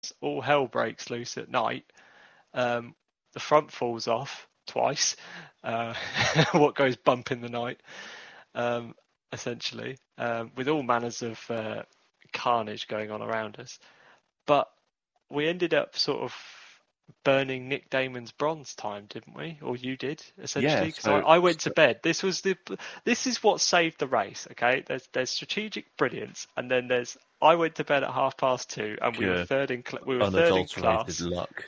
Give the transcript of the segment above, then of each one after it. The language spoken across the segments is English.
all hell breaks loose at night. The front falls off twice. What goes bump in the night, essentially, with all manners of carnage going on around us. But we ended up sort of burning Nick Damon's bronze time, didn't we? Or you did, essentially, because I went to bed. This is what saved the race. Okay, there's strategic brilliance, and then I went to bed at 2:30, and we were third in class. Luck.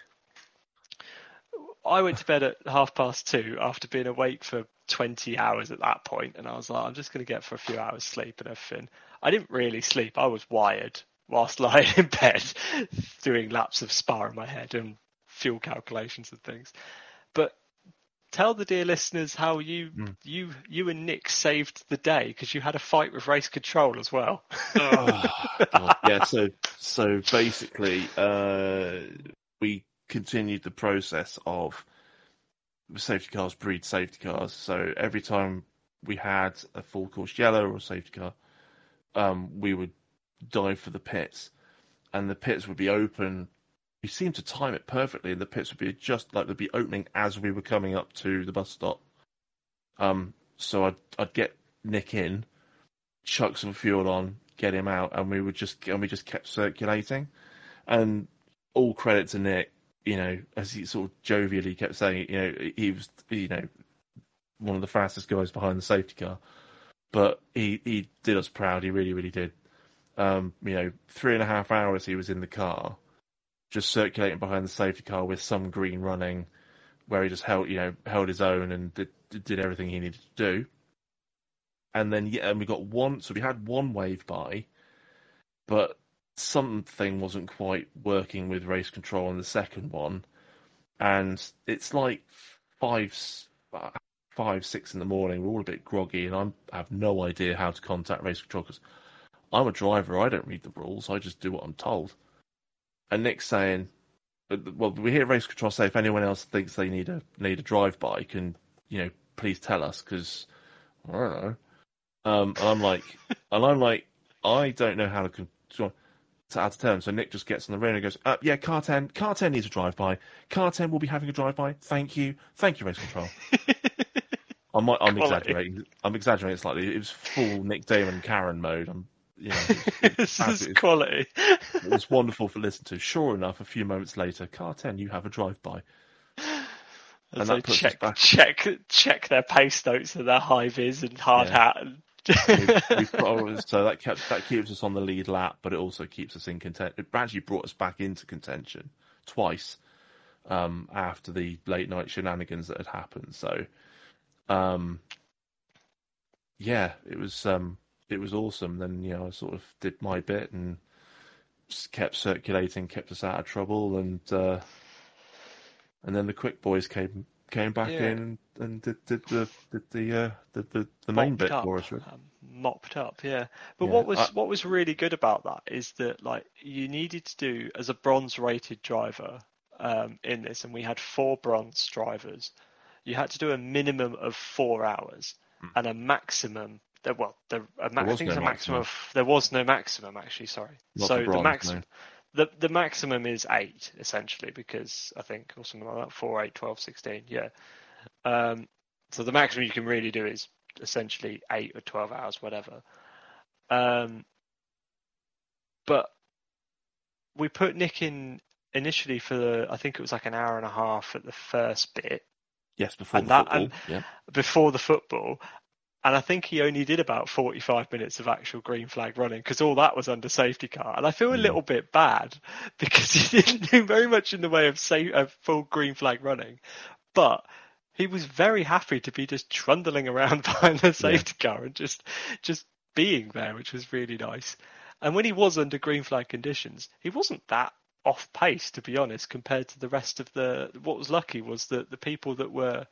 I went to bed at 2:30 after being awake for 20 hours at that point, and I was like, I'm just going to get for a few hours sleep and everything. I didn't really sleep. I was wired whilst lying in bed, doing laps of Spa in my head and fuel calculations and things. But tell the dear listeners how you and Nick saved the day, because you had a fight with race control as well. Oh, God. Yeah. So basically, we continued the process of safety cars breed safety cars. So every time we had a full course yellow or a safety car, we would dive for the pits, and the pits would be open. We seemed to time it perfectly, and the pits would be just like they'd be opening as we were coming up to the bus stop. So I'd get Nick in, chuck some fuel on, get him out, and we just kept circulating. And all credit to Nick, as he sort of jovially kept saying, he was, one of the fastest guys behind the safety car. But he did us proud. He really, really did. 3.5 hours he was in the car, just circulating behind the safety car with some green running, where he just held his own and did everything he needed to do. And then and we got one. So we had one wave by, but something wasn't quite working with race control on the second one, and it's like 5, 6 in the morning. We're all a bit groggy, and I have no idea how to contact race control because I'm a driver. I don't read the rules. I just do what I'm told. And Nick's saying, "Well, we hear race control say if anyone else thinks they need a drive-by, can please tell us, because I don't know." And I'm like, I don't know how to tell him. So Nick just gets on the radio and goes, "Yeah, car 10 needs a drive-by. Car 10 will be having a drive-by. Thank you, race control." I'm exaggerating. I'm exaggerating slightly. It was full Nick Damon Karen mode. This is quality. It was wonderful to listen to. Sure enough, a few moments later, car 10, you have a drive-by. And so check their pace notes and their high vis and hard hat. So that keeps us on the lead lap, but it also keeps us in contention. It actually brought us back into contention twice after the late night shenanigans that had happened. So, it was awesome. Then I sort of did my bit and just kept circulating, kept us out of trouble, and then the quick boys came back in and did the main bit for us. Right? Mopped up, yeah. But what was really good about that is that you needed to do, as a bronze rated driver in this, and we had 4 bronze drivers, you had to do a minimum of 4 hours and a maximum. There was no maximum, actually. Sorry. Not so bronze, the maximum. No. The maximum is 8, essentially, because I think, or something like that, 4, 8, 12, 16, yeah. So the maximum you can really do is essentially 8 or 12 hours, whatever. But we put Nick in initially for I think it was like an hour and a half at the first bit. Yes, before the football. Before the football. And I think he only did about 45 minutes of actual green flag running, because all that was under safety car. And I feel a little bit bad because he didn't do very much in the way of full green flag running. But he was very happy to be just trundling around behind the safety car and just being there, which was really nice. And when he was under green flag conditions, he wasn't that off pace, to be honest, compared to the rest of what was lucky was that the people that were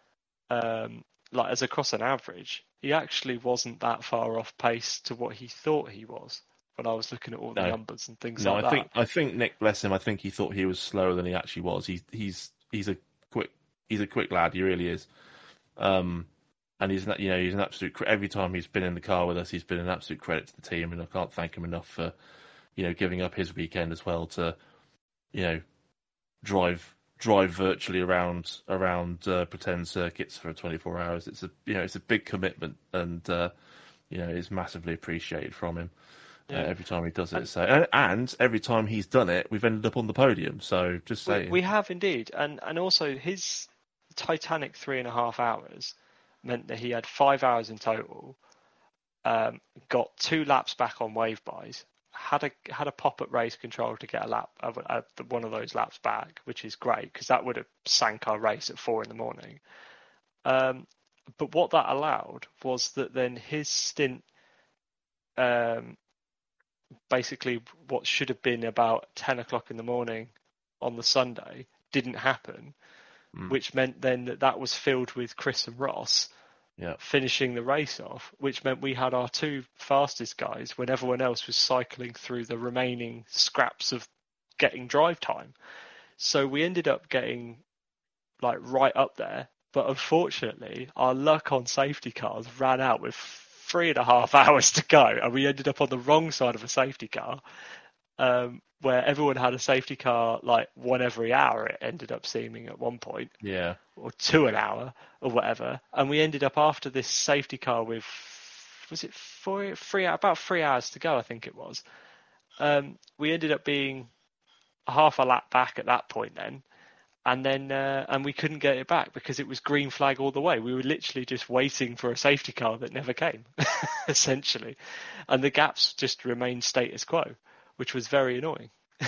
as across an average, he actually wasn't that far off pace to what he thought he was when I was looking at all the numbers and things like that. I think Nick, bless him, I think he thought he was slower than he actually was. He's a quick lad. He really is. And he's an absolute. Every time he's been in the car with us, he's been an absolute credit to the team, and I can't thank him enough for, giving up his weekend as well to drive virtually around pretend circuits for 24 hours. It's a big commitment, and it's massively appreciated from him every time he does it. And every time he's done it, we've ended up on the podium. So just saying, we have indeed, and also his titanic 3.5 hours meant that he had 5 hours in total. Got 2 laps back on wave buys. Had a pop at race control to get a lap one of those laps back, which is great because that would have sank our race at 4 a.m. But what that allowed was that then his stint, basically what should have been about 10 o'clock in the morning on the Sunday, didn't happen, which meant then that was filled with Chris and Ross. Yeah. Finishing the race off, which meant we had our 2 fastest guys when everyone else was cycling through the remaining scraps of getting drive time. So we ended up getting right up there, but unfortunately our luck on safety cars ran out with 3.5 hours to go, and we ended up on the wrong side of a safety car, where everyone had a safety car 1 every hour, it ended up seeming at one point. Yeah. Or 2 an hour or whatever. And we ended up after this safety car with, was it about 3 hours to go, I think it was. We ended up being half a lap back at that point then. And we couldn't get it back because it was green flag all the way. We were literally just waiting for a safety car that never came, essentially. And the gaps just remained status quo, which was very annoying.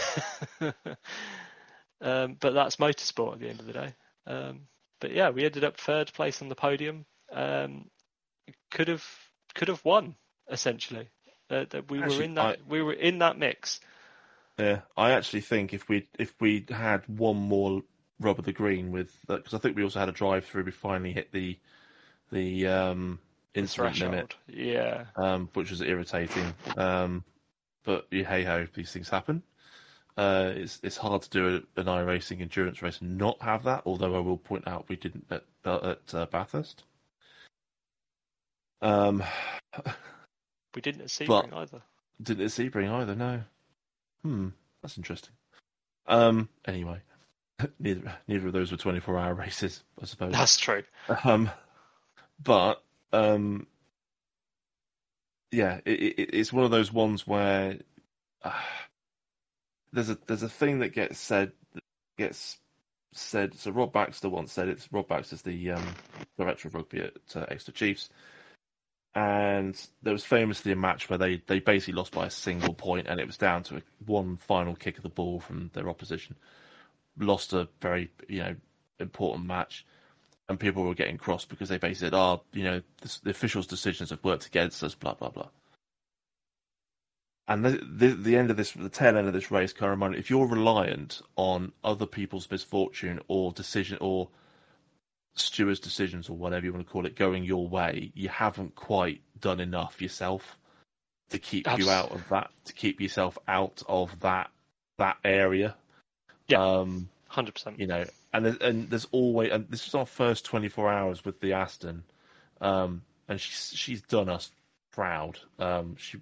But that's motorsport at the end of the day. But yeah, we ended up 3rd place on the podium. Could have won, essentially. We were in that mix. Yeah, I actually think if we had one more rub of the green with, because I think we also had a drive through. We finally hit the incident limit, yeah, which was irritating. But hey ho, these things happen. It's hard to do an iRacing endurance race and not have that. Although I will point out we didn't at Bathurst. We didn't at Sebring either. Didn't at Sebring either. No. That's interesting. Anyway, neither of those were 24-hour races, I suppose. That's true. But yeah, it's one of those ones where there's a thing that gets said. So Rob Baxter once said, Rob Baxter's the director of rugby at Exeter Chiefs, and there was famously a match where they basically lost by a single point, and it was down to one final kick of the ball from their opposition. Lost a very important match, and people were getting cross because they basically said, the officials' decisions have worked against us, blah blah blah. And the end of this, the tail end of this race, can remind you, if you're reliant on other people's misfortune or decision or stewards' decisions or whatever you want to call it going your way, you haven't quite done enough yourself to keep you out of that, to keep yourself out of that area. Yeah, 100%. And there's always, and this is our first 24 hours with the Aston, and she's done us proud. She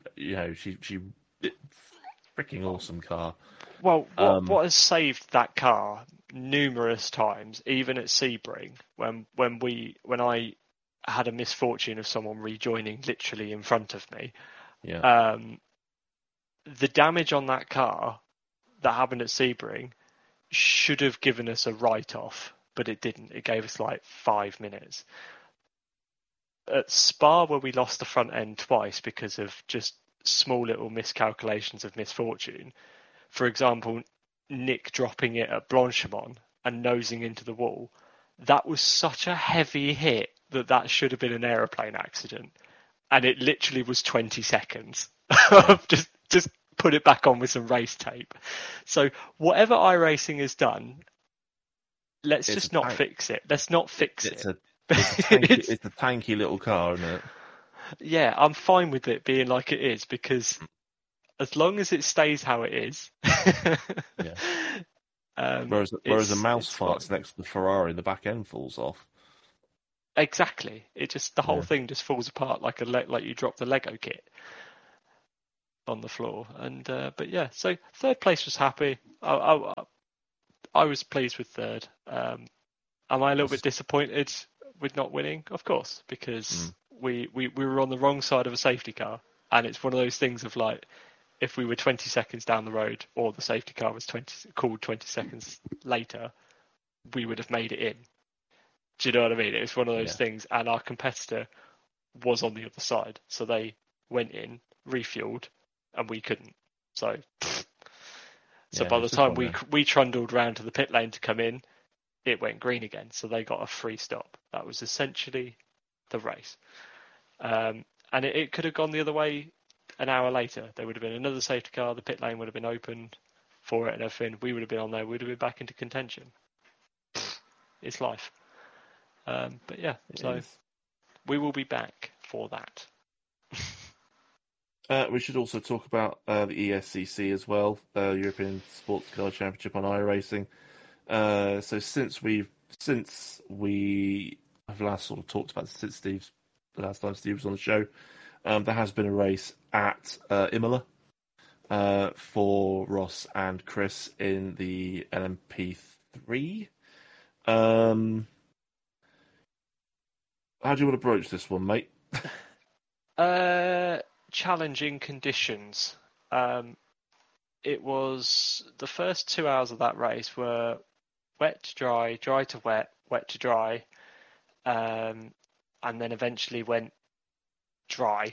freaking awesome car. Well, what has saved that car numerous times, even at Sebring, when I had a misfortune of someone rejoining literally in front of me. Yeah. The damage on that car that happened at Sebring should have given us a write-off, but it didn't. It gave us 5 minutes. At Spa, where we lost the front end twice because of just small little miscalculations of misfortune, for example, Nick dropping it at Blanchimont and nosing into the wall, that was such a heavy hit that should have been an aeroplane accident, and it literally was 20 seconds of just put it back on with some race tape. So whatever iRacing has done, let's just not fix it. Let's not fix it. It's a tanky little car, isn't it? Yeah, I'm fine with it being like it is, because as long as it stays how it is. Yeah. Whereas a mouse farts next to the Ferrari, the back end falls off. Exactly. It just, the whole thing just falls apart like you drop the Lego kit on the floor. And but yeah, so 3rd place was happy. I was pleased with third. Am I a little bit disappointed with not winning? Of course, because we were on the wrong side of a safety car, and it's one of those things of like, if we were 20 seconds down the road, or the safety car was called 20 seconds later, we would have made it in. Do you know what I mean? It was one of those things, and our competitor was on the other side, so they went in, refueled, and we couldn't. So by the time we trundled round to the pit lane to come in, it went green again, so they got a free stop. That was essentially the race. And it could have gone the other way an hour later. There would have been another safety car, the pit lane would have been open for it and everything. We would have been on there, we would have been back into contention. It's life. But yeah, we will be back for that. We should also talk about the ESCC as well, European Sports Car Championship on iRacing. So since we have last sort of talked about since the last time Steve was on the show, there has been a race at Imola for Ross and Chris in the LMP3. How do you want to broach this one, mate? Challenging conditions. It was the first 2 hours of that race were wet to dry, dry to wet, wet to dry, and then eventually went dry.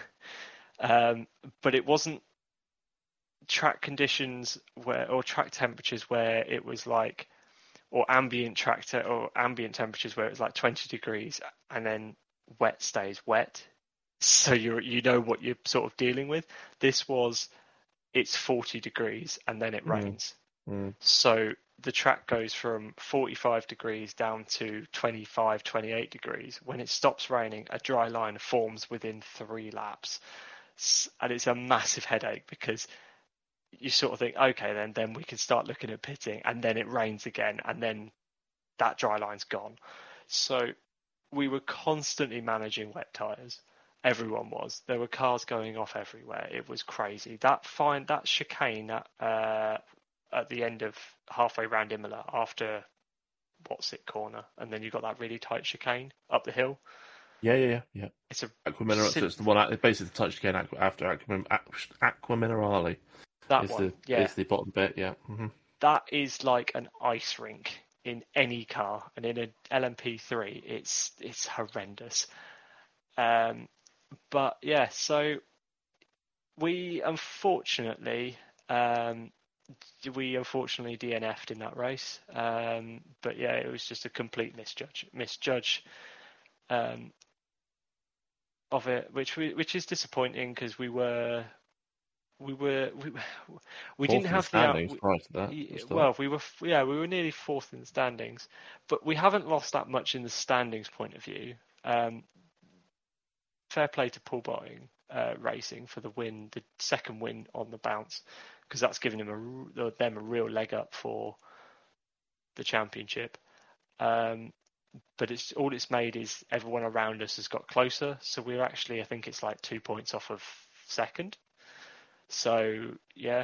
But it wasn't track conditions or track temperatures where it was like, or ambient temperatures where it was like 20 degrees and then wet stays wet. So you know what you're sort of dealing with. This was, it's 40 degrees and then it rains. So the track goes from 45 degrees down to 25, 28 degrees. When it stops raining, a dry line forms within 3 laps. And it's a massive headache because you sort of think, okay, then we can start looking at pitting, and then it rains again, and then that dry line's gone. So we were constantly managing wet tyres. Everyone was. There were cars going off everywhere. It was crazy. That chicane at the end of halfway round Imola after corner, and then you got that really tight chicane up the hill. Yeah. It's a Aquaminerale. So it's the one basically the touch chicane after Aquaminerale. That one, yeah. Is the bottom bit, yeah. Mm-hmm. That is like an ice rink in any car, and in an LMP3, it's horrendous. But yeah, so we unfortunately DNF'd in that race. But yeah, it was just a complete misjudge of it, which is disappointing because we didn't have the prior to that. Well, we were nearly fourth in the standings, but we haven't lost that much in the standings point of view. Fair play to Paul Botting Racing for the win, the second win on the bounce, because that's given them a real leg up for the championship. But it's made is everyone around us has got closer, so we're actually, I think it's like 2 points off of second. So yeah,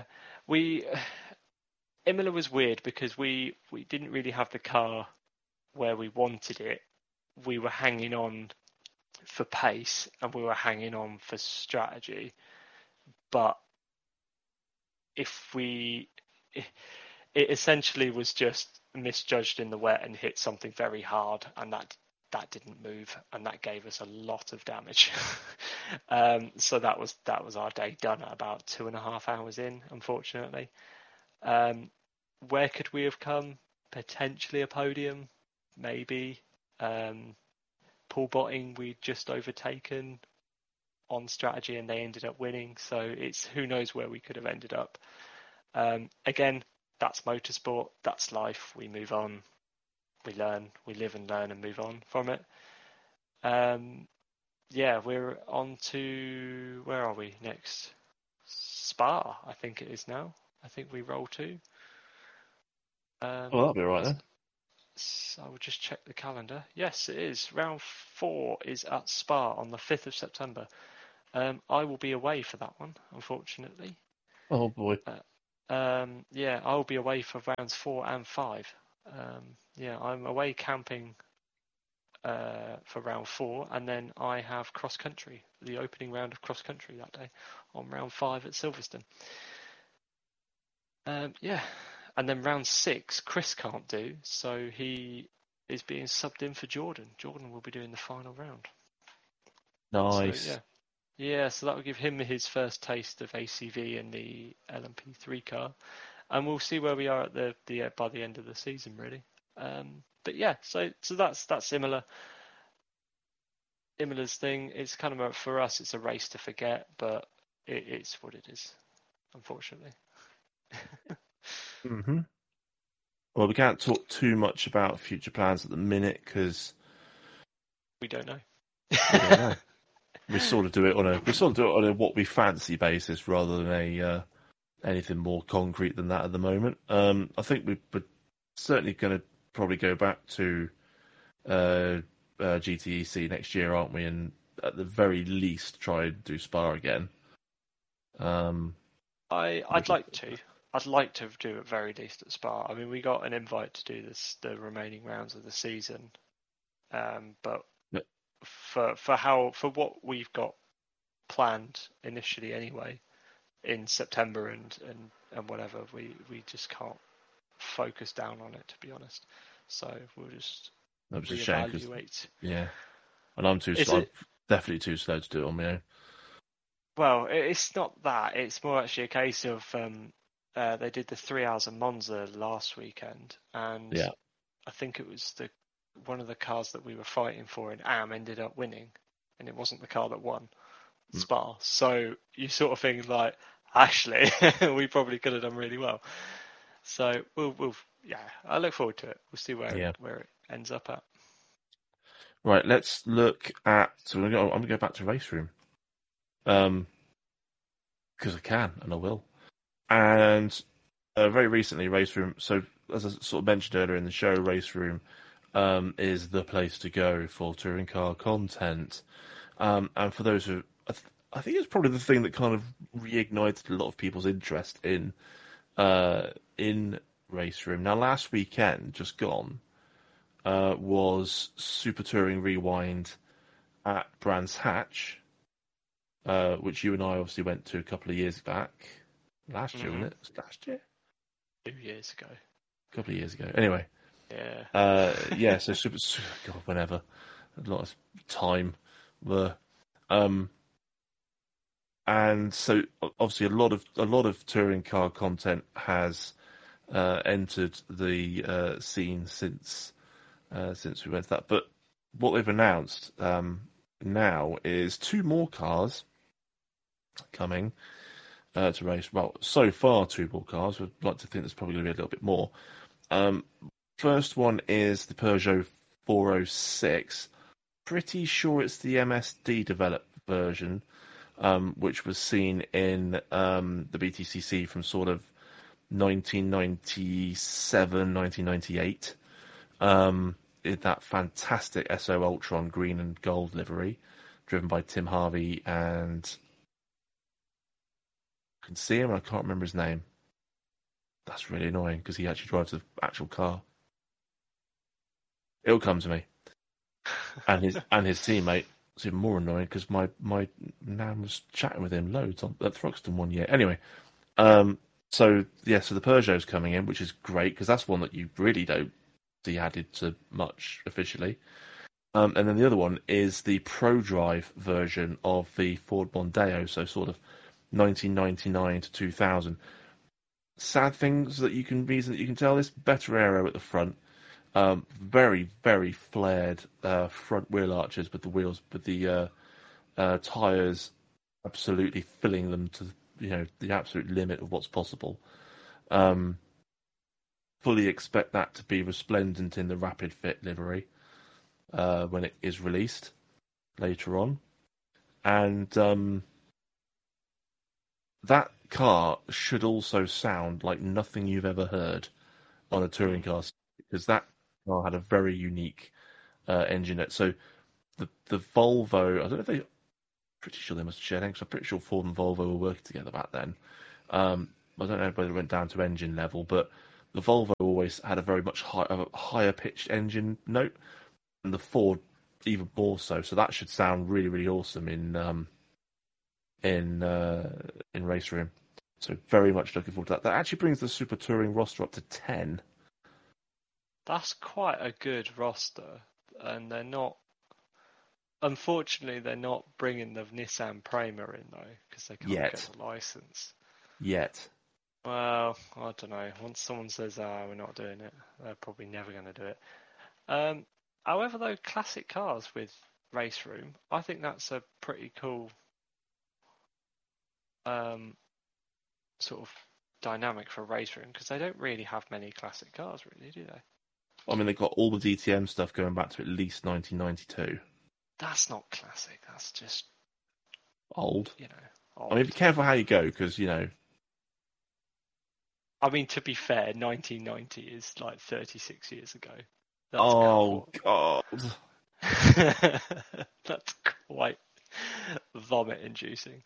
Imola was weird because we didn't really have the car where we wanted it. We were hanging on for pace and we were hanging on for strategy, but it essentially was just misjudged in the wet and hit something very hard, and that didn't move, and that gave us a lot of damage. So that was our day done at about 2.5 hours in, unfortunately. Where could we have come? Potentially a podium, maybe. Paul Botting we'd just overtaken on strategy and they ended up winning, so it's who knows where we could have ended up. Again, that's motorsport, that's life. We move on, we learn, we live and learn and move on from it. Yeah, we're on to, where are we next? Spa, I think it is now. I think we roll to. Well, that'll be right then. So I will just check the calendar. Yes, it is. Round 4 is at Spa on the 5th of September. I will be away for that one, unfortunately. Oh boy. Yeah, I'll be away for rounds 4 and 5. Yeah, I'm away camping for round 4, and then I have cross country, the opening round of cross country that day on round 5 at Silverstone. Yeah, and then round 6, Chris can't do, so he is being subbed in for Jordan. Jordan will be doing the final round. Nice. So yeah, so that will give him his first taste of ACV in the LMP3 car, and we'll see where we are at the by the end of the season, really. But yeah, so that's Imola's thing. It's kind of for us, it's a race to forget, but it's what it is, unfortunately. Mm-hmm. Well, we can't talk too much about future plans at the minute because we don't know. We don't know. We sort of do it on a what we fancy basis rather than a anything more concrete than that at the moment. I think we're certainly going to probably go back to GTEC next year, aren't we? And at the very least, try and do Spa again. I'd like to. I'd like to do at very least at Spa. I mean, we got an invite to do the remaining rounds of the season, but for what we've got planned initially anyway in September and whatever, we just can't focus down on it, to be honest. So we'll just reevaluate. Yeah, and I'm definitely too slow to do it on my own. Well, it's not that. It's more actually a case of they did the 3 hours of Monza last weekend, and yeah. I think it was one of the cars that we were fighting for in AM ended up winning, and it wasn't the car that won Spa. So you sort of think like, actually, we probably could have done really well. So we'll I look forward to it. We'll see where it ends up at. Right, let's look at. So I'm going to go back to Race Room, because I can and I will. And very recently, Race Room. So as I sort of mentioned earlier in the show, Race Room is the place to go for touring car content. And for those who, I think it's probably the thing that kind of reignited a lot of people's interest in Race Room. Now, last weekend, just gone, was Super Touring Rewind at Brands Hatch, which you and I obviously went to a couple of years back. Last year, wasn't it? Was it last year? 2 years ago. A couple of years ago. Anyway. Yeah. So super, God, whenever. A lot of time there. And so obviously a lot of touring car content has entered the scene since we went to that. But what they've announced now is 2 more cars coming to race. Well, so far 2 more cars. We'd like to think there's probably going to be a little bit more. First one is the Peugeot 406. Pretty sure it's the MSD developed version, which was seen in the BTCC from sort of 1997, 1998. In that fantastic SO Ultron green and gold livery, driven by Tim Harvey, and I can see him, I can't remember his name. That's really annoying because he actually drives the actual car. It'll come to me. And his teammate. It's even more annoying because my nan was chatting with him loads at Thruxton one year. Anyway, so the Peugeot's coming in, which is great because that's one that you really don't see added to much officially. And then the other one is the ProDrive version of the Ford Mondeo, so sort of 1999 to 2000. Sad things that you can tell this: better aero at the front. Very, very flared front wheel arches with the tyres absolutely filling them to the absolute limit of what's possible. Fully expect that to be resplendent in the Rapid Fit livery when it is released later on, and that car should also sound like nothing you've ever heard on a touring car, because that car had a very unique engine. So the Volvo, I don't know if pretty sure they must have shared engines. I'm pretty sure Ford and Volvo were working together back then. I don't know whether it went down to engine level, but the Volvo always had a very much higher pitched engine note, and the Ford even more so. So that should sound really, really awesome in Race Room. So very much looking forward to that. That actually brings the Super Touring roster up to 10. That's quite a good roster, and they're not. Unfortunately, they're not bringing the Nissan Prima in though, because they can't get the license. Yet. Well, I don't know. Once someone says, we're not doing it, they're probably never going to do it. However, though, classic cars with Race Room, I think that's a pretty cool sort of dynamic for Race Room, because they don't really have many classic cars, really, do they? I mean, they've got all the DTM stuff going back to at least 1992. That's not classic. That's just old. Old. I mean, be careful how you go, because, I mean, to be fair, 1990 is like 36 years ago. That's God. That's quite vomit-inducing.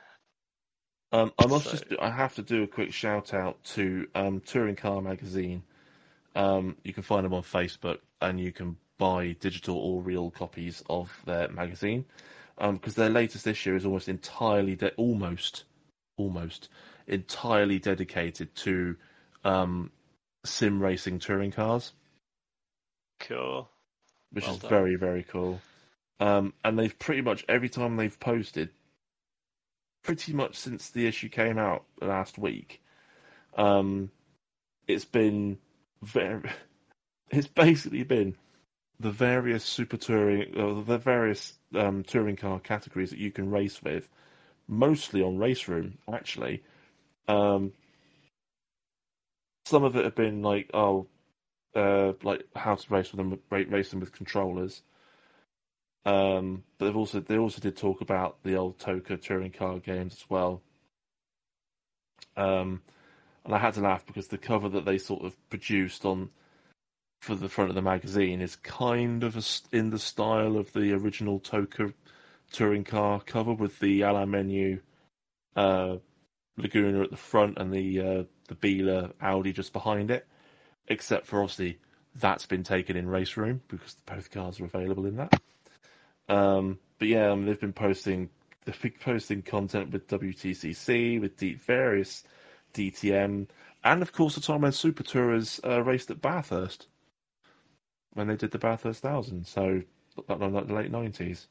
I have to do a quick shout out to Touring Car Magazine. You can find them on Facebook, and you can buy digital or real copies of their magazine, because their latest issue is almost entirely entirely dedicated to sim racing touring cars. Cool. Which is very, very cool. And they've pretty much, every time they've posted, pretty much since the issue came out last week, it's been it's basically been the various super touring, the various touring car categories that you can race with, mostly on Race Room, actually. Some of it have been like how to race with them, racing with controllers. But they also did talk about the old TOCA touring car games as well. And I had to laugh because the cover that they sort of produced for the front of the magazine is kind of in the style of the original TOCA touring car cover, with the a la Menu Laguna at the front and the Biela Audi just behind it. Except for, obviously, that's been taken in Race Room because both cars are available in that. But yeah, they've been posting content with WTCC, with various DTM, and of course the time when Super Tourers raced at Bathurst when they did the Bathurst 1000. So like the late 90s.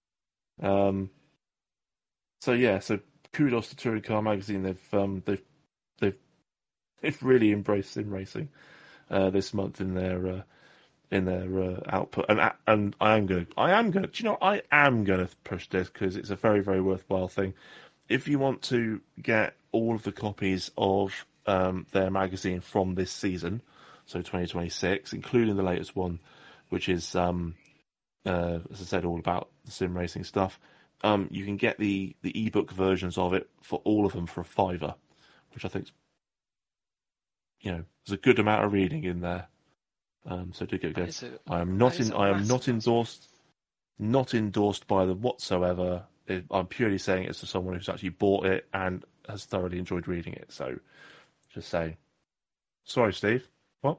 So kudos to Touring Car Magazine. They've really embraced sim racing this month in their output, and I am gonna. Do you know, I am gonna push this because it's a very, very worthwhile thing. If you want to get all of the copies of their magazine from this season, so 2026, including the latest one, which is as I said, all about the sim racing stuff, you can get the ebook versions of it for all of them for £5, which I think there's a good amount of reading in there. So do go. I am not endorsed by them whatsoever. I'm purely saying it's to someone who's actually bought it and has thoroughly enjoyed reading it. So, just say. Sorry, Steve. What?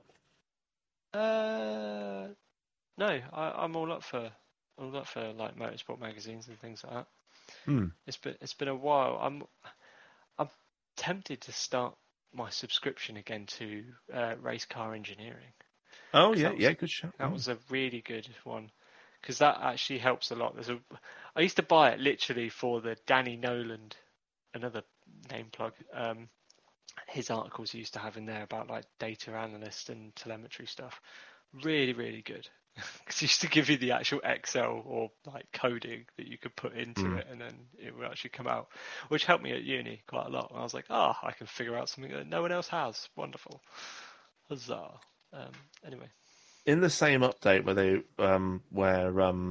No, I'm all up for like motorsport magazines and things like that. It's been a while. I'm tempted to start my subscription again to Race Car Engineering. Oh yeah, good show. That was a really good one, because that actually helps a lot. I used to buy it literally for the Danny Noland, another name plug. His articles he used to have in there about like data analyst and telemetry stuff. Really, really good. Because he used to give you the actual Excel or like coding that you could put into it, and then it would actually come out, which helped me at uni quite a lot. And I was like, I can figure out something that no one else has. Wonderful. Huzzah. Anyway, in the same update where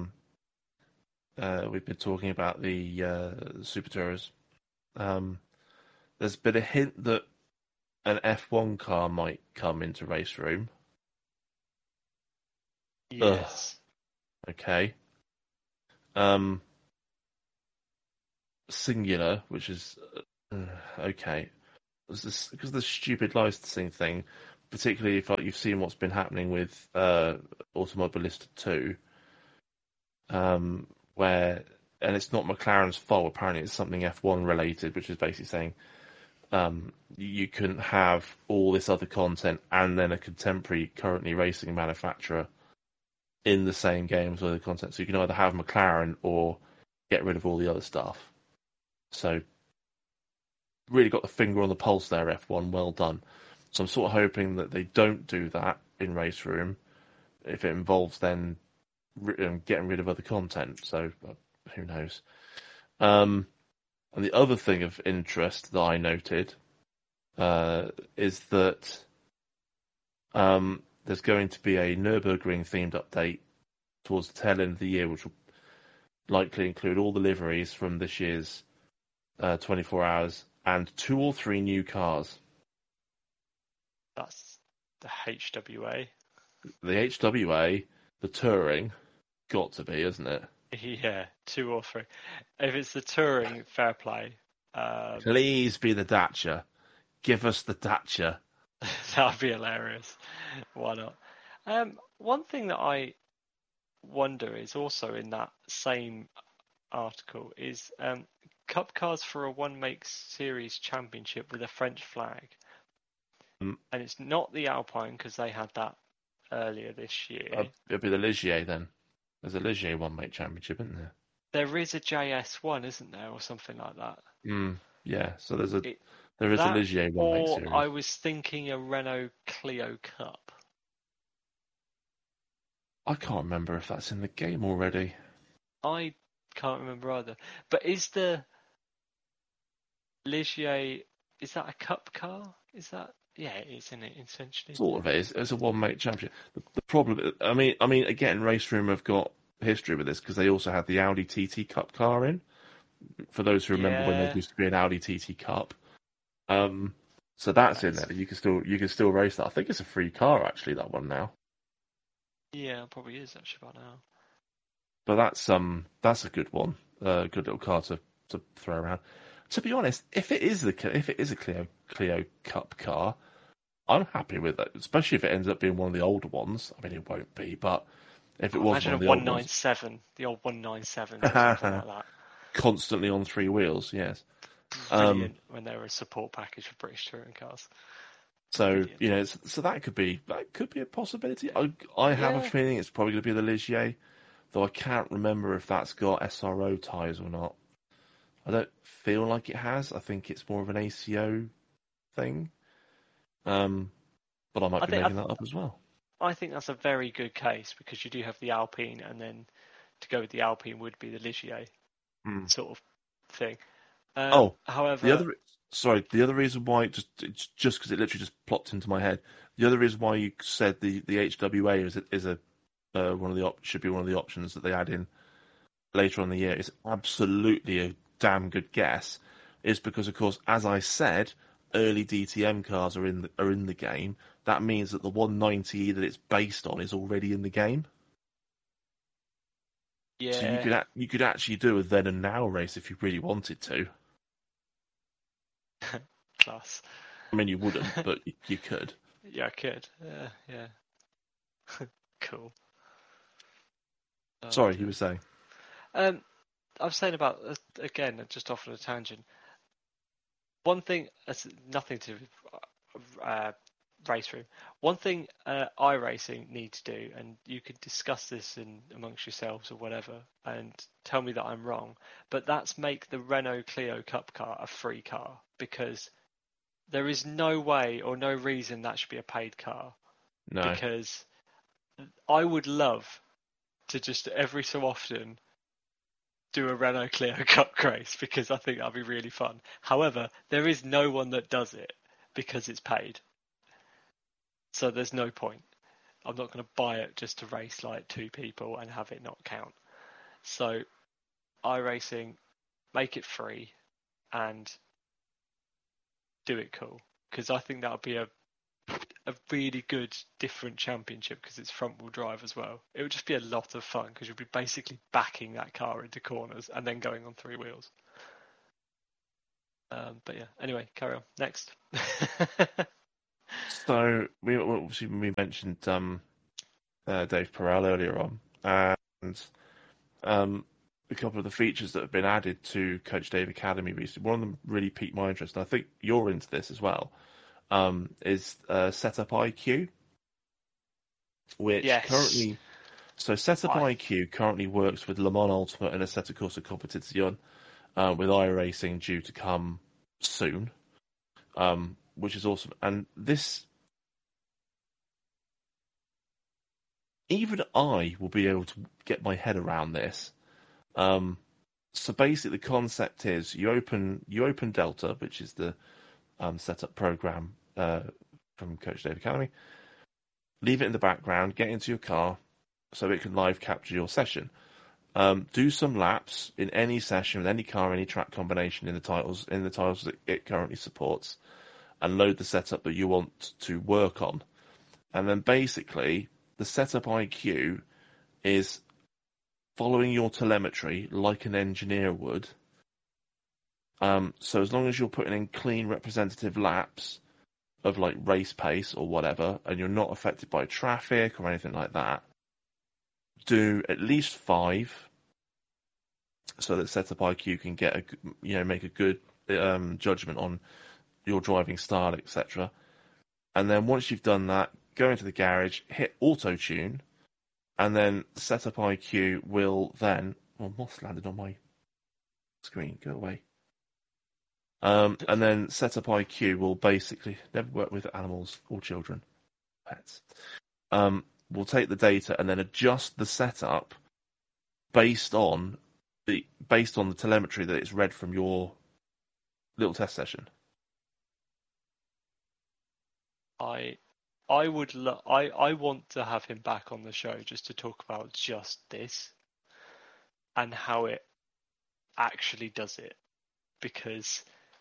we've been talking about the Super Tourers, there's been a hint that an F1 car might come into Race Room. Yes. Ugh. Okay. Singular, which is okay. because the stupid licensing thing, particularly if like, you've seen what's been happening with Automobilista 2, where, and it's not McLaren's fault, apparently it's something F1 related, which is basically saying you couldn't have all this other content and then a contemporary currently racing manufacturer in the same games with the content. So you can either have McLaren or get rid of all the other stuff. So really got the finger on the pulse there, F1. Well done. So I'm sort of hoping that they don't do that in Race Room if it involves then getting rid of other content. So who knows? And the other thing of interest that I noted is that there's going to be a Nürburgring themed update towards the tail end of the year, which will likely include all the liveries from this year's 24 hours and 2 or 3 new cars. That's the HWA. The HWA, the Touring, got to be, isn't it? Yeah, 2 or 3. If it's the Touring, fair play. Please be the Dacia. Give us the Dacia. That would be hilarious. Why not? One thing that I wonder is also in that same article is Cup cars for a One Make Series championship with a French flag. And it's not the Alpine because they had that earlier this year. It'll be the Ligier then. There's a Ligier One Make Championship, isn't there? There is a JS1, isn't there, or something like that? Yeah, so there is a Ligier One Make Series. I was thinking a Renault Clio Cup. I can't remember if that's in the game already. I can't remember either. But is the Ligier, is that a Cup car? Is that? Yeah, it is, isn't it, essentially? Sort of is. It's a One Make Championship. The problem, I mean, again, Race Room have got history with this because they also had the Audi TT Cup car in. For those who remember when there used to be an Audi TT Cup, so that's in there. You can still race that. I think it's a free car actually. That one now. Yeah, it probably is actually by now. But that's a good one. Good little car to throw around. To be honest, if it is a Clio Cup car, I'm happy with it. Especially if it ends up being one of the older ones. I mean, it won't be, but if it was one of the old ones, 197, the old 197 or something like that. Constantly on 3 wheels, yes. Brilliant when they were a support package for British touring cars. So so that could be a possibility. I have a feeling it's probably going to be the Ligier, though I can't remember if that's got SRO tyres or not. I don't feel like it has. I think it's more of an ACO thing. But I might be making that up as well. I think that's a very good case because you do have the Alpine, and then to go with the Alpine would be the Ligier sort of thing. However, the other reason why just because it literally just plopped into my head. The other reason why you said the HWA should be one of the options that they add in later on in the year is absolutely a damn good guess. Is because of course, as I said, early DTM cars are in the game. That means that the 190 that it's based on is already in the game. Yeah. So you could actually do a then and now race if you really wanted to. Class. I mean, you wouldn't, but you could. Yeah, I could. Yeah. Cool. Sorry, you were saying. I was saying about again, just off on a tangent. One thing, nothing to Race Room. One thing iRacing need to do, and you could discuss this amongst yourselves or whatever, and tell me that I'm wrong, but that's make the Renault Clio Cup car a free car, because there is no way or no reason that should be a paid car. No. Because I would love to just every so often do a Renault Clio Cup race, because I think that'd be really fun. However, there is no one that does it because it's paid. So there's no point. I'm not going to buy it just to race like 2 people and have it not count. So iRacing, make it free and do it cool, because I think that would be a really good different championship, because it's front wheel drive as well. It would just be a lot of fun because you'd be basically backing that car into corners and then going on 3 wheels. But yeah, anyway, carry on. Next. So we mentioned Dave Perel earlier on, and a couple of the features that have been added to Coach Dave Academy recently. One of them really piqued my interest, and I think you're into this as well. Is Setup IQ, which Yes. currently Setup I IQ currently works with Le Mans Ultimate and Assetto Corsa Competizione, with iRacing due to come soon, which is awesome. And this, even I will be able to get my head around this. So basically, the concept is you open Delta, which is the setup program from Coach Dave Academy. Leave it in the background. Get into your car so it can live capture your session. Do some laps in any session with any car, any track combination in the titles that it currently supports, and load the setup that you want to work on. And then basically, the setup IQ is following your telemetry like an engineer would. So as long as you're putting in clean representative laps of like race pace or whatever, and you're not affected by traffic or anything like that, do at least 5, so that setup IQ can get make a good judgment on your driving style, etc. And then once you've done that, go into the garage, hit auto tune, and then setup IQ will then. Oh, moss landed on my screen. Go away. And then setup IQ will basically never work with animals or children, pets. Will take the data and then adjust the setup based on the telemetry that it's read from your little test session. I want to have him back on the show just to talk about just this and how it actually does it, because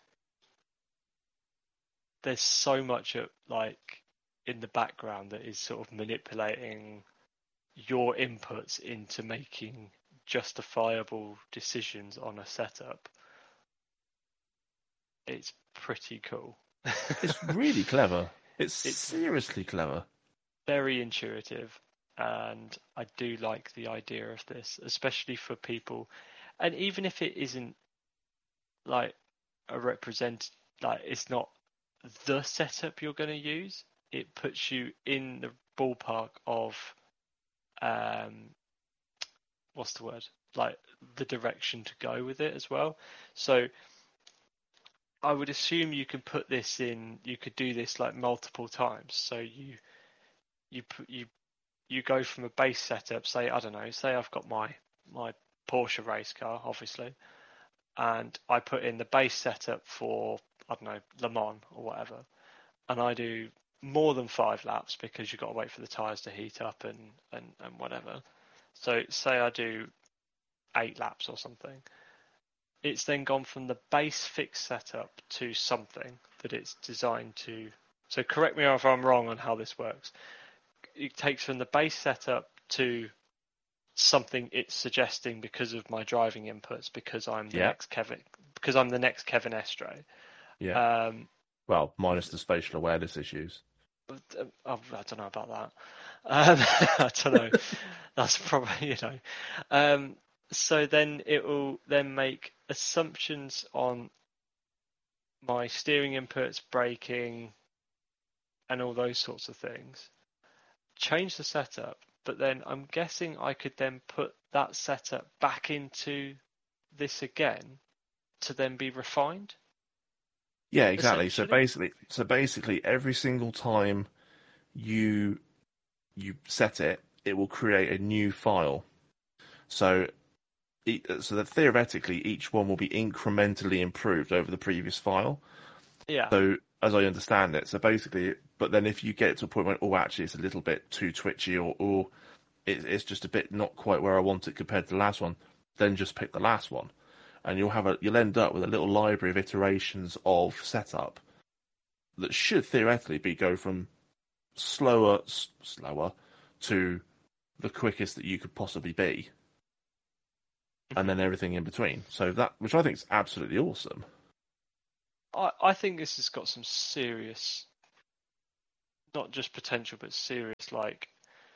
there's so much in the background that is sort of manipulating your inputs into making justifiable decisions on a setup. It's pretty cool. It's really clever. It's seriously clever. Very intuitive, and I do like the idea of this, especially for people, and even if it isn't like it's not the setup you're going to use, it puts you in the ballpark of what's the word, like the direction to go with it as well. So I would assume you could put this in, you could do this like multiple times. So you go from a base setup, say, I don't know, say I've got my Porsche race car, obviously, and I put in the base setup for, I don't know, Le Mans or whatever, and I do more than 5 laps because you've got to wait for the tyres to heat up and whatever. So say I do 8 laps or something. It's then gone from the base fixed setup to something that it's designed to. So correct me if I'm wrong on how this works. It takes from the base setup to something it's suggesting because of my driving inputs, because I'm the next Kevin Estre. Yeah. Well, minus the spatial awareness issues. I don't know about that. I don't know. That's probably, so then it will then make assumptions on my steering inputs, braking, and all those sorts of things. Change the setup, but then I'm guessing I could then put that setup back into this again to then be refined. Yeah, exactly. So basically, every single time you set it, it will create a new file. So that theoretically, each one will be incrementally improved over the previous file. Yeah. So as I understand it, so basically, but then if you get it to a point where, oh, actually, it's a little bit too twitchy, or it's just a bit not quite where I want it compared to the last one, then just pick the last one, and you'll end up with a little library of iterations of setup that should theoretically go from slower to the quickest that you could possibly be, and then everything in between. So that, which I think is absolutely awesome. I think this has got some serious, not just potential, but serious, like,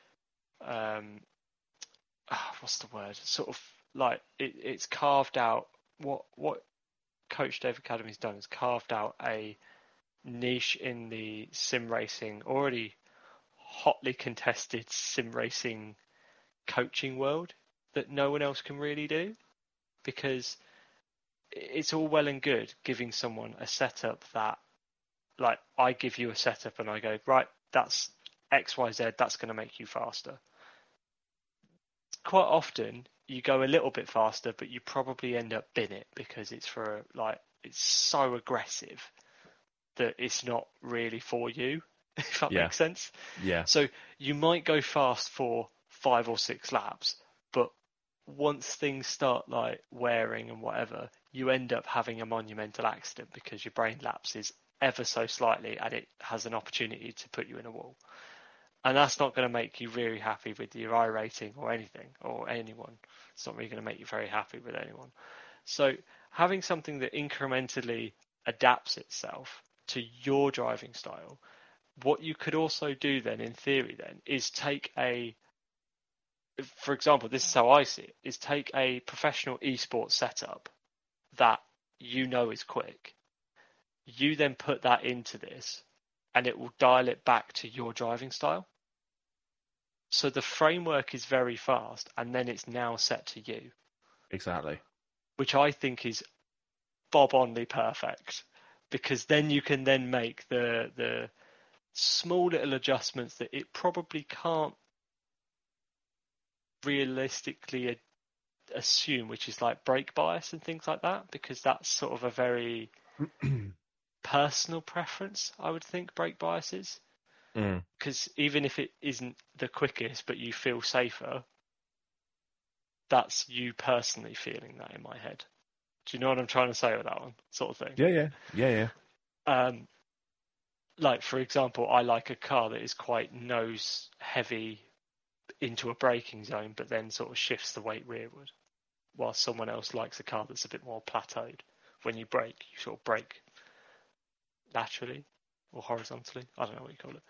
what's the word? Sort of like it's carved out. What Coach Dave Academy's done is carved out a niche in the sim racing, already hotly contested sim racing coaching world that no one else can really do, because it's all well and good giving someone a setup that, like, I give you a setup and I go, right, that's XYZ, that's going to make you faster. Quite often you go a little bit faster, but you probably end up bin it because it's it's so aggressive that it's not really for you, if that makes sense. Yeah. So you might go fast for 5 or 6 laps, but once things start like wearing and whatever, you end up having a monumental accident because your brain lapses ever so slightly and it has an opportunity to put you in a wall. And that's not going to make you very happy with your I rating or anything, or anyone. It's not really going to make you very happy with anyone. So having something that incrementally adapts itself to your driving style, what you could also do then, in theory then, is take for example, this is how I see it, is take a professional esports setup that you know is quick. You then put that into this and it will dial it back to your driving style. So the framework is very fast and then it's now set to you. Exactly. Which I think is bob-only perfect, because then you can then make the small little adjustments that it probably can't realistically assume, which is like brake bias and things like that, because that's sort of a very personal preference, I would think, brake bias is. Because even if it isn't the quickest, but you feel safer, that's you personally feeling that in my head. Do you know what I'm trying to say with that one, sort of thing? Yeah. Like, for example, I like a car that is quite nose heavy into a braking zone, but then sort of shifts the weight rearward, while someone else likes a car that's a bit more plateaued. When you brake, you sort of brake laterally or horizontally. I don't know what you call it.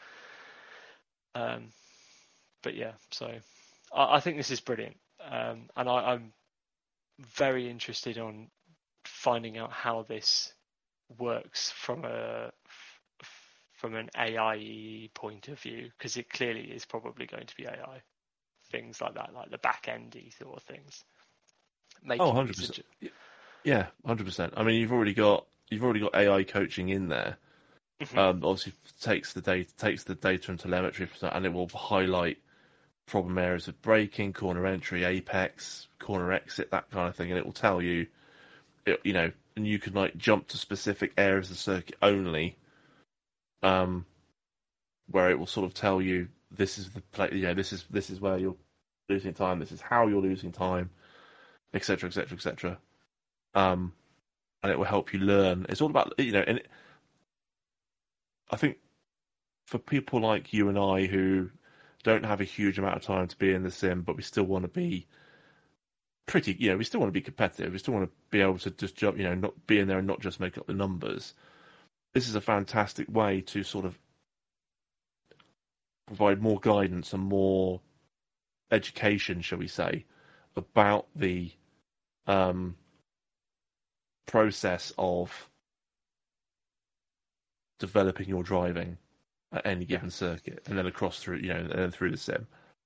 But yeah, so I think this is brilliant, and I'm very interested on finding out how this works from an AI point of view, because it clearly is probably going to be AI, things like that, like the back endy sort of things. Oh, 100%. Yeah, 100%. I mean, you've already got AI coaching in there. Obviously, takes the data and telemetry, and it will highlight problem areas of braking, corner entry, apex, corner exit, that kind of thing, and it will tell you, and you can like jump to specific areas of the circuit only, where it will sort of tell you this is the play, this is where you're losing time, this is how you're losing time, etc., etc., etc. And it will help you learn. It's all about, and I think for people like you and I who don't have a huge amount of time to be in the sim, but we still want to be pretty, we still want to be competitive. We still want to be able to just jump, not be in there and not just make up the numbers. This is a fantastic way to sort of provide more guidance and more education, shall we say, about the process of developing your driving at any given circuit, and then across through, and then through the sim.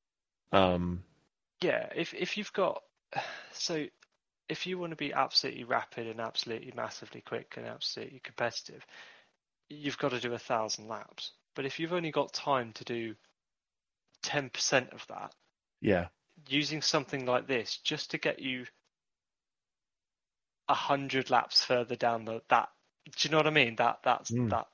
Yeah, if you've got, so if you want to be absolutely rapid and absolutely massively quick and absolutely competitive, you've got to do 1,000 laps. But if you've only got time to do 10% of that, using something like this just to get you 100 laps further down that, do you know what I mean? That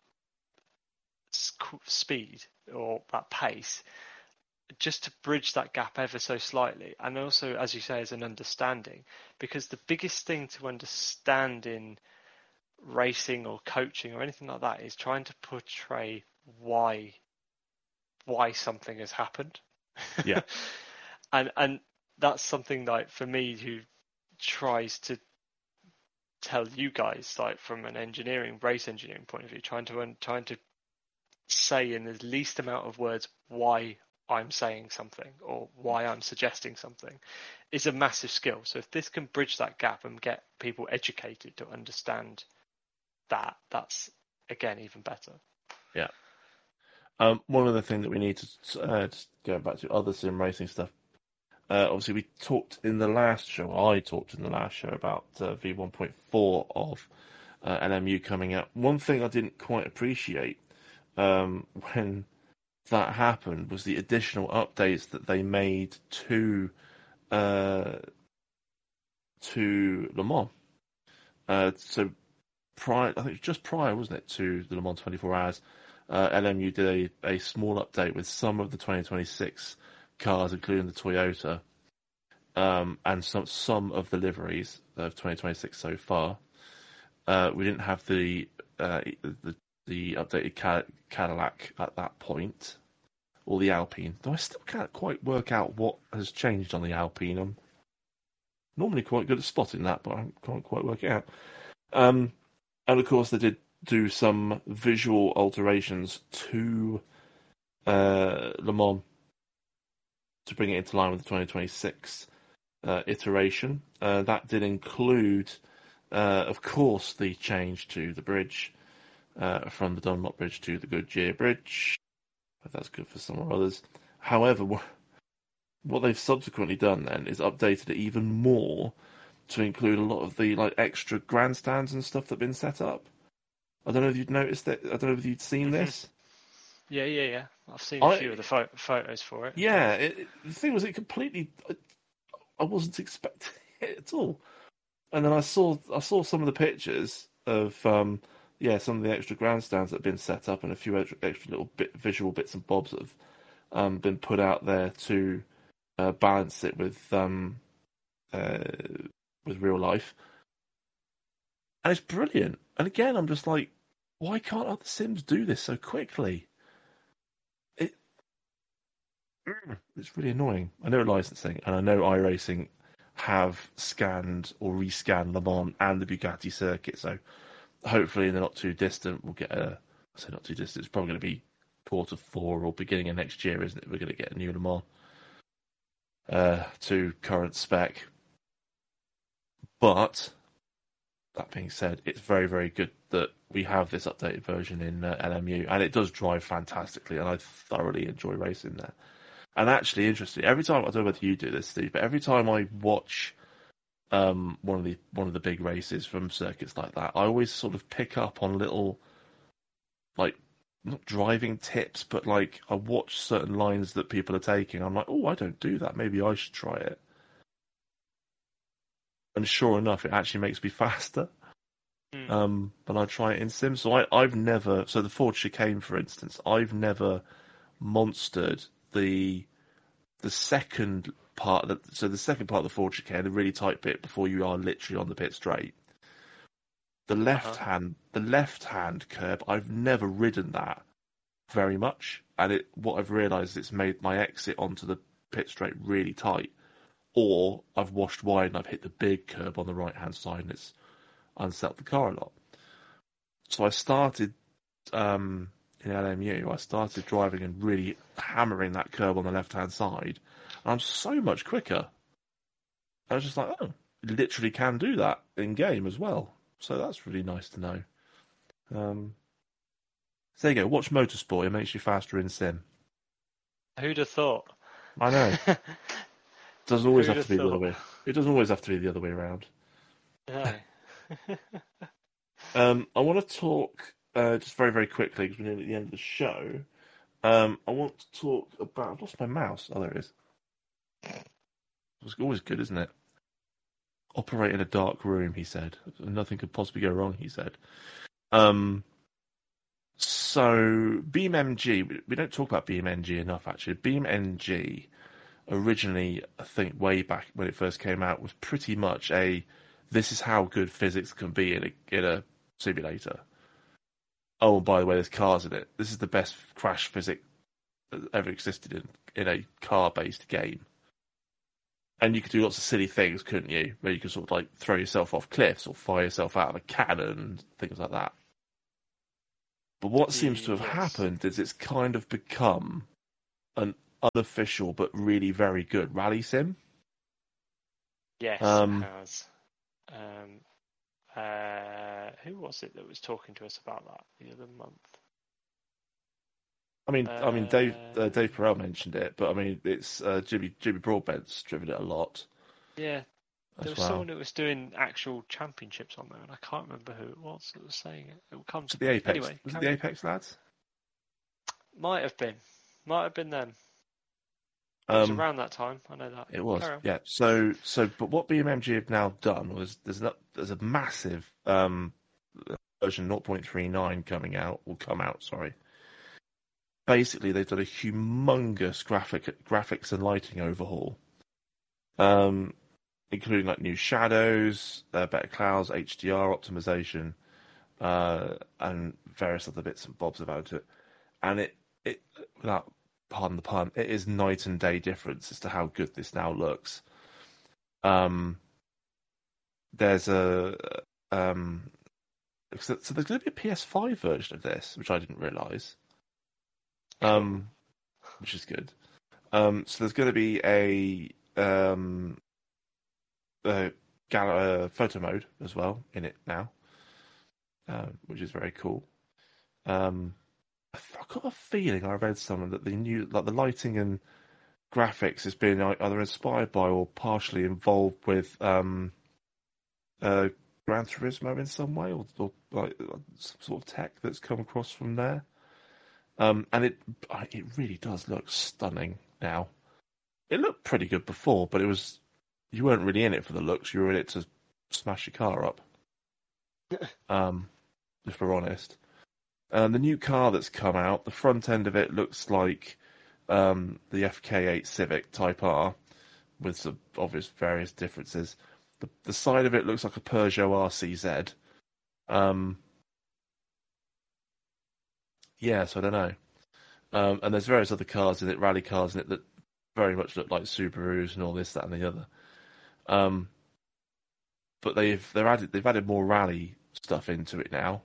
speed or that pace, just to bridge that gap ever so slightly. And also, as you say, as an understanding, because the biggest thing to understand in racing or coaching or anything like that is trying to portray why something has happened. Yeah. and that's something like, for me, who tries to tell you guys, like from an race engineering point of view, trying to say in the least amount of words why I'm saying something or why I'm suggesting something is a massive skill. So if this can bridge that gap and get people educated to understand that, that's again even better. Yeah. One other thing that we need to just go back to other sim racing stuff. Obviously, I talked in the last show about V1.4 of LMU coming out. One thing I didn't quite appreciate when that happened was the additional updates that they made to Le Mans. So prior, I think just prior, wasn't it, to the Le Mans 24 Hours, LMU did a small update with some of the 2026 cars, including the Toyota, and some of the liveries of 2026 so far. We didn't have the updated Cadillac at that point, or the Alpine. Though I still can't quite work out what has changed on the Alpine. I'm normally quite good at spotting that, but I can't quite work it out. And of course, they did do some visual alterations to Le Mans to bring it into line with the 2026 iteration. That did include, of course, the change to the bridge from the Dunlop Bridge to the Goodyear Bridge. But that's good for some or others. However, what they've subsequently done then is updated it even more to include a lot of the extra grandstands and stuff that have been set up. I don't know if you'd noticed that. I don't know if you'd seen this. Yeah. I've seen a few of the photos for it. Yeah, the thing was, it completely. I wasn't expecting it at all, and then I saw some of the pictures of some of the extra grandstands that have been set up, and a few extra little visual bits and bobs that have been put out there to balance it with real life, and it's brilliant. And again, I'm just like, why can't other sims do this so quickly? It's really annoying. I know licensing, and I know iRacing have scanned or rescanned Le Mans and the Bugatti circuit, so hopefully in the not too distant we'll get I say not too distant, it's probably going to be Q4 or beginning of next year, isn't it? We're going to get a new Le Mans to current spec. But that being said, it's very, very good that we have this updated version in LMU, and it does drive fantastically, and I thoroughly enjoy racing there. And actually, interesting, every time, I don't know whether you do this, Steve, but every time I watch one of the big races from circuits like that, I always sort of pick up on little, not driving tips, but I watch certain lines that people are taking. I'm like, oh, I don't do that. Maybe I should try it. And sure enough, it actually makes me faster. But I try it in Sim. So I've never, so the Ford chicane, for instance, I've never monstered the second part. So the second part of the Ford chicane, the really tight bit before you are literally on the pit straight. The left hand curb, I've never ridden that very much, and what I've realised, it's made my exit onto the pit straight really tight. Or I've washed wide and I've hit the big curb on the right hand side and it's unsettled the car a lot. So I started in LMU. I started driving and really hammering that curb on the left hand side. And I'm so much quicker. I was just like, oh, you literally can do that in game as well. So that's really nice to know. So there you go. Watch Motorsport. It makes you faster in Sim. Who'd have thought? I know. Doesn't always have to be the other way. It doesn't always have to be the other way around. No. I want to talk just very, very quickly because we're nearly at the end of the show. I want to talk about. I've lost my mouse. Oh, there it is. It's always good, isn't it? Operate in a dark room, he said. Nothing could possibly go wrong, he said. So BeamNG, we don't talk about BeamNG enough, actually. BeamNG originally, I think way back when it first came out, was pretty much this is how good physics can be in a simulator. Oh, and by the way, there's cars in it. This is the best crash physics that ever existed in a car-based game. And you could do lots of silly things, couldn't you? Where you could sort of like throw yourself off cliffs or fire yourself out of a cannon, things like that. But what seems to have Yes. happened is it's kind of become an unofficial but really very good rally sim. Yes, it Um, has. Who was it that was talking to us about that the other month? Dave Perel mentioned it, but I mean, it's Jimmy Broadbent's driven it a lot Yeah, there as was well. someone that was doing actual championships on there, and I can't remember who it was that was saying it. It will come So to the me. Apex Anyway, was it carry the on. Apex lads? Might have been them. It was Um, around that time. I know that. it was, Carry on. yeah. But what BMG have now done was there's a massive version 0.39 coming out, will come out, sorry. Basically, they've done a humongous graphics and lighting overhaul, including like new shadows, better clouds, HDR optimization, and various other bits and bobs about it. And it without pardon the pun, it is night and day difference as to how good this now looks. There's a so there's going to be a PS5 version of this, which I didn't realize. Cool. Which is good. So there's going to be a photo mode as well in it now, which is very cool. I've got a feeling I read somewhere that the lighting and graphics has been either inspired by or partially involved with Gran Turismo in some way, or like some sort of tech that's come across from there. And it really does look stunning now. It looked pretty good before, but you weren't really in it for the looks. You were in it to smash your car up. If we're honest. The new car that's come out, the front end of it looks like the FK8 Civic Type R, with some obvious various differences. The side of it looks like a Peugeot RCZ. Yeah, so I don't know. And there's various other cars in it, rally cars in it that very much look like Subarus and all this, that, and the other. But they've added more rally stuff into it now,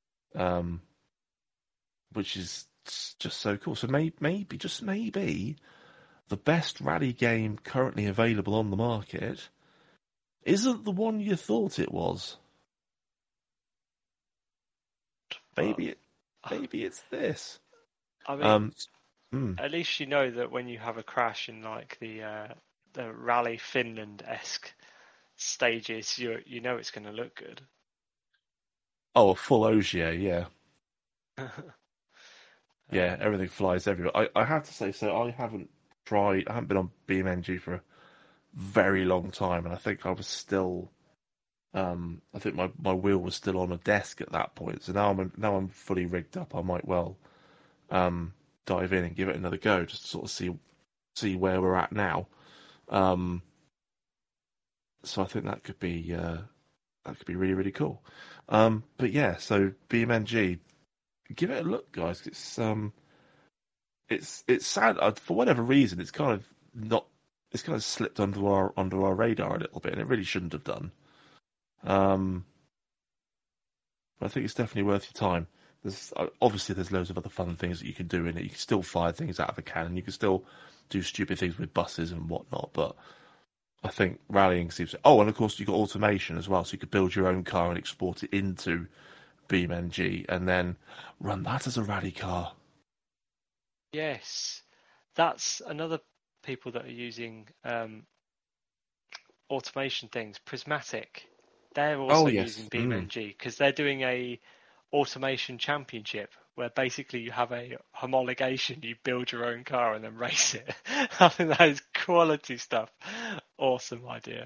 which is just so cool. So maybe just maybe the best rally game currently available on the market isn't the one you thought it was. Well, Maybe it's this. I mean, Um, hmm. at least you know that when you have a crash in like the Rally Finland-esque stages, you know it's going to look good. Oh, a full Ogier, yeah. Yeah, everything flies everywhere. I have to say, so I haven't been on BeamNG for a very long time, and I think I was still, I think my wheel was still on a desk at that point. So now I'm fully rigged up. I might well, dive in and give it another go, just to sort of see where we're at now. So I think that could be really really cool. But yeah, so BeamNG, give it a look, guys. It's sad for whatever reason. It's kind of not. It's kind of slipped under our radar a little bit, and it really shouldn't have done. But I think it's definitely worth your time. There's loads of other fun things that you can do in it. You can still fire things out of a cannon. You can still do stupid things with buses and whatnot. But I think rallying seems. Oh, and of course you've got automation as well, so you could build your own car and export it into BeamNG, and then run that as a rally car. Yes, that's another people that are using automation things. Prismatic, they're Oh also yes. using BeamNG because they're doing a automation championship where basically you have a homologation, you build your own car and then race it. I think that is quality stuff. Awesome idea.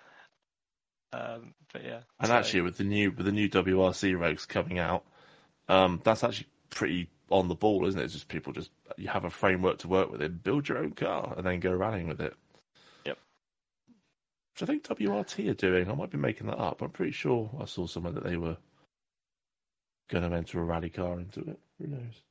But yeah, And so actually, with the new WRC regs coming out, that's actually pretty on the ball, isn't it? It's just you have a framework to work with it, build your own car, and then go rallying with it. yep. Which I think WRT are doing. I might be making that up. I'm pretty sure I saw somewhere that they were going to enter a rally car into it. Who knows?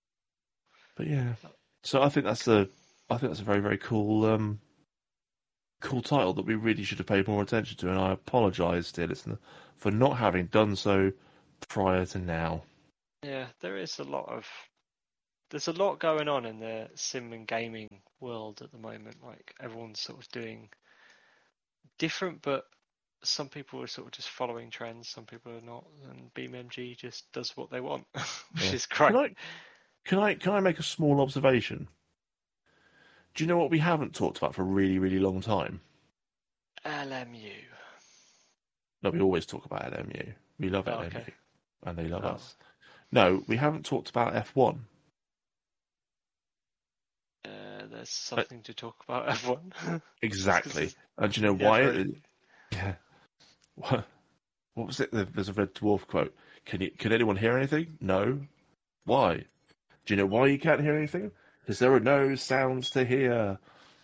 But yeah, so I think that's a very very cool cool title that we really should have paid more attention to, and I apologise, dear listener, for not having done so prior to now. Yeah, there's a lot going on in the sim and gaming world at the moment. Like, everyone's sort of doing different, but some people are sort of just following trends, some people are not, and BeamNG just does what they want, which is great. Can I make a small observation? Do you know what we haven't talked about for a really, really long time? LMU. No, we always talk about LMU. We love LMU, okay. And they love us. No, we haven't talked about F1. There's something to talk about F1. Exactly. And do you know why? Yeah. What was it? There's a Red Dwarf quote. Can anyone hear anything? No. Why? Do you know why you can't hear anything? Because there are no sounds to hear.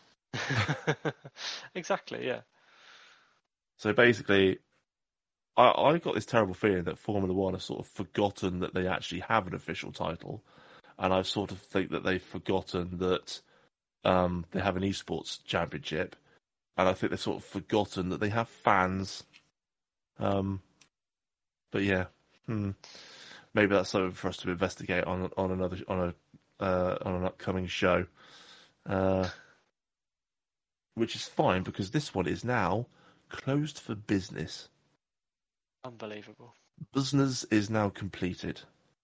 Exactly, yeah. So basically, I got this terrible feeling that Formula One have sort of forgotten that they actually have an official title. And I sort of think that they've forgotten that they have an esports championship. And I think they've sort of forgotten that they have fans. But yeah, maybe that's something for us to investigate on an upcoming show, which is fine because this one is now closed for business. Unbelievable. Business is now completed.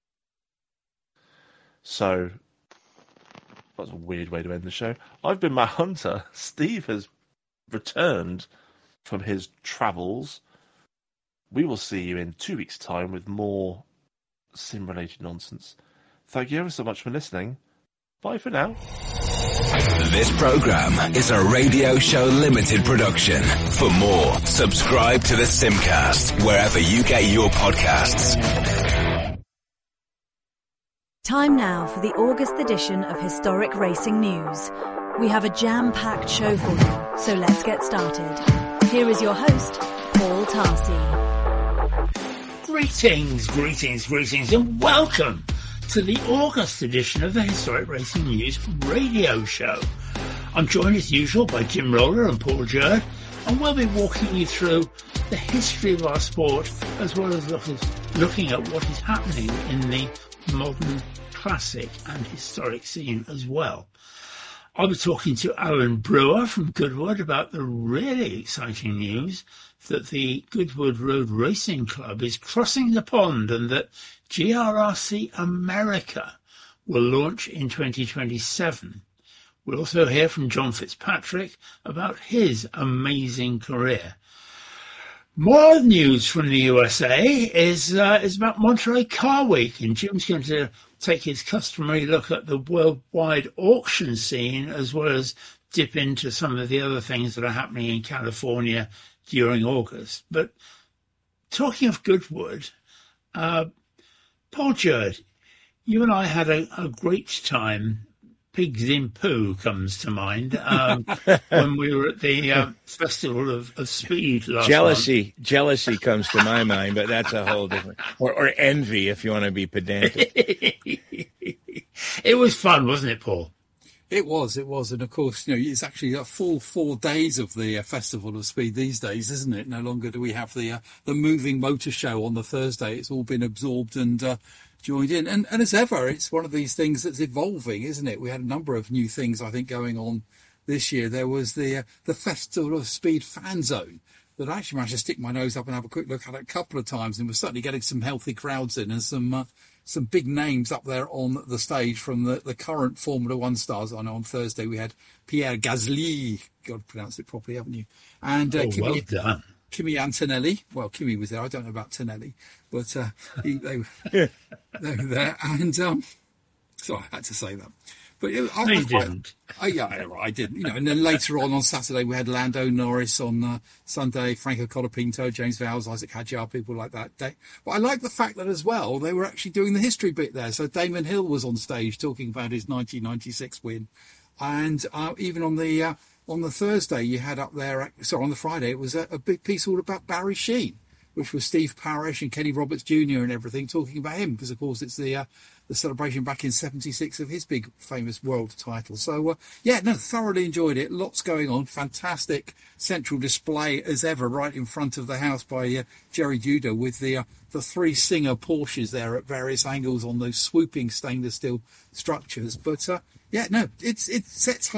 So that's a weird way to end the show. I've been Matt Hunter. Steve has returned from his travels. We will see you in 2 weeks' time with more sim-related nonsense. Thank you ever so much for listening. Bye for now. This program is a Radio Show Limited production. For more, subscribe to the Simcast wherever you get your podcasts. Time now for the August edition of Historic Racing News. We have a jam-packed show for you, so let's get started. Here is your host, Paul Tarsi. Greetings, and welcome to the August edition of the Historic Racing News radio show. I'm joined as usual by Jim Roller and Paul Jerd, and we'll be walking you through the history of our sport as well as looking at what is happening in the modern classic and historic scene as well. I'll be talking to Alan Brewer from Goodwood about the really exciting news that the Goodwood Road Racing Club is crossing the pond and that GRRC America will launch in 2027. We'll also hear from John Fitzpatrick about his amazing career. More news from the USA is about Monterey Car Week, and Jim's going to take his customary look at the worldwide auction scene as well as dip into some of the other things that are happening in California during August. But talking of Goodwood, Paul Jerd, you and I had a great time. Pigs in Poo comes to mind when we were at the Festival of Speed last month. Jealousy comes to my mind, but that's a whole different... Or envy, if you want to be pedantic. It was fun, wasn't it, Paul? It was. And of course, it's actually a full 4 days of the Festival of Speed these days, isn't it? No longer do we have the moving motor show on the Thursday. It's all been absorbed and joined in. And as ever, it's one of these things that's evolving, isn't it? We had a number of new things, I think, going on this year. There was the Festival of Speed fan zone that I actually managed to stick my nose up and have a quick look at it a couple of times, and we're certainly getting some healthy crowds in and some big names up there on the stage from the current Formula One stars. I know on Thursday we had Pierre Gasly, got to pronounce it properly, haven't you? And well done. Kimi Antonelli. Well, Kimi was there. I don't know about Tonelli, but they were there. And so I had to say that. But I didn't. I didn't. And then later on Saturday we had Lando Norris, on Sunday Franco Colapinto, James Vowles, Isaac Hadjar, people like that. But I like the fact that as well they were actually doing the history bit there. So Damon Hill was on stage talking about his 1996 win, and even on the Thursday you had up there. Sorry, on the Friday it was a big piece all about Barry Sheene, which was Steve Parish and Kenny Roberts Jr. and everything talking about him, because of course it's the the celebration back in '76 of his big famous world title. So thoroughly enjoyed it. Lots going on. Fantastic central display as ever, right in front of the house by Jerry Judah, with the 3 Singer Porsches there at various angles on those swooping stainless steel structures. But it sets high